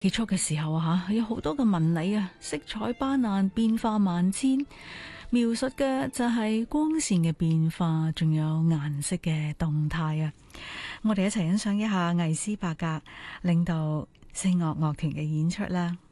結束嘅時候啊，有好多嘅紋理啊，色彩斑斕，變化萬千，描述嘅就係光線嘅變化，仲有顏色嘅動態啊！我哋一齊欣賞一下魏斯伯格領導聲樂樂團嘅演出啦。